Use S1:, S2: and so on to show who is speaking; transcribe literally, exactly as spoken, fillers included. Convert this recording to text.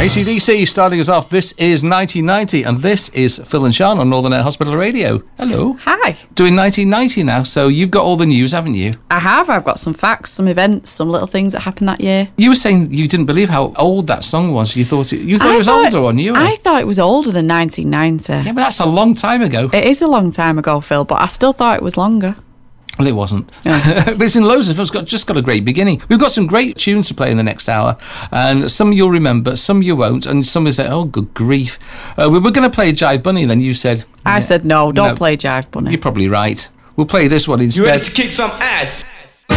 S1: A C D C starting us off. This is nineteen ninety, and this is Phil and Sean on Northern Air Hospital Radio. Hello.
S2: Hi.
S1: Doing nineteen ninety now, so you've got all the news, haven't you?
S2: I have. I've got some facts, some events, some little things that happened that year.
S1: You were saying you didn't believe how old that song was. You thought it, you thought
S2: I
S1: it was
S2: thought,
S1: older on you.
S2: I thought it was older than nineteen ninety.
S1: Yeah, but that's a long time ago.
S2: It is a long time ago, Phil, but I still thought it was longer.
S1: Well, it wasn't.
S2: Yeah.
S1: But it's in loads of. It's got just got a great beginning. We've got some great tunes to play in the next hour, and some you'll remember, some you won't, and some will say, "Oh, good grief!" Uh, we were going to play Jive Bunny, then you said,
S2: I
S1: yeah,
S2: said no, don't
S1: no,
S2: play Jive Bunny.
S1: You're probably right. We'll play this one instead.
S3: You ready to kick some ass?